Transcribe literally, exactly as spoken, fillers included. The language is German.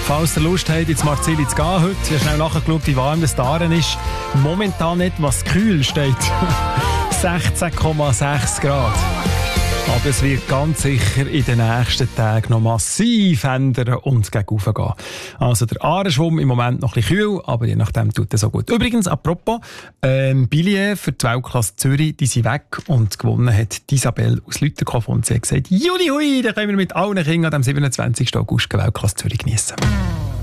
Falls ihr Lust habt, ins Marzili zu gehen heute, ich habe schnell nachgeschaut, wie warm das da ist. Momentan etwas kühl steht. sechzehn Komma sechs Grad. Aber es wird ganz sicher in den nächsten Tagen noch massiv ändern und gegen rauf gehen. Also der Aareschwumm im Moment noch ein bisschen kühl, aber je nachdem tut es so gut. Übrigens, apropos, ähm, Billets für die Weltklasse Zürich, die sind weg und gewonnen hat Isabelle aus Lüterkow und sie hat gesagt, Juli hui, da können wir mit allen Kindern am siebenundzwanzigsten August Weltklasse Zürich geniessen.